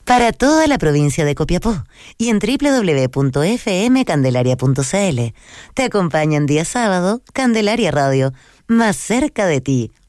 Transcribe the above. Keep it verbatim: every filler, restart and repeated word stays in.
para toda la provincia de Copiapó y en doble u doble u doble u punto f m candelaria punto c l. Te acompañan día sábado, Candelaria Radio, más cerca de ti.